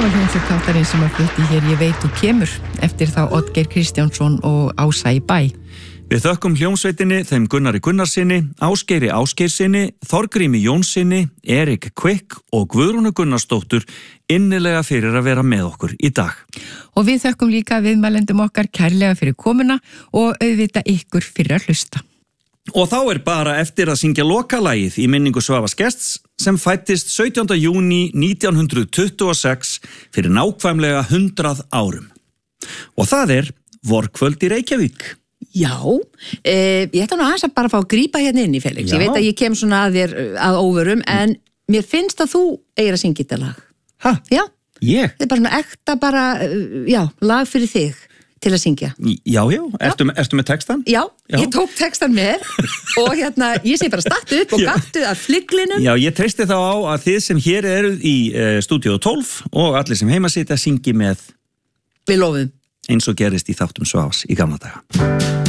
var hljómsveit þáttarins sem að flutti hér Ég veit þú kemur eftir þá Oddgeir Kristjánsson og Ása í bæ. Við þökkum hljómsveitinni, þeim Gunnari Gunnarssyni, Ásgeiri Ásgeirssyni, Þorgrími Jónssyni, Erik Kvik og Guðrúnu Gunnarsdóttur innilega fyrir að vera með okkur í dag. Og við þökkum líka viðmælendum okkar kærlega fyrir komuna og auðvitað ykkur fyrir að hlusta. Og þá bara eftir að syngja lokalagið í minningu Svavars Gests sem fættist 17. júní 1926 fyrir nákvæmlega 100 árum. Og það Vorkvöld í Reykjavík. Já, ég ætla nú aðeins að bara fá að grípa hérna inn í Felix. Já. Ég veit að ég kem svona að þér að óvörum, en mér finnst að þú eigir að syngja þetta lag. Ha? Já. Ég? Þetta bara svona ekta lag fyrir þig til að syngja. Já. Ertu með textan? Já, ég tók textan með og ég segi bara startu upp og gattu að flygglinum. Já, ég treysti þá á að þið sem hér eruð í Stúdíó 12 og allir sem heima sitja syngi með Við lofum. eins og gerist í þáttum Svavars í gamla daga.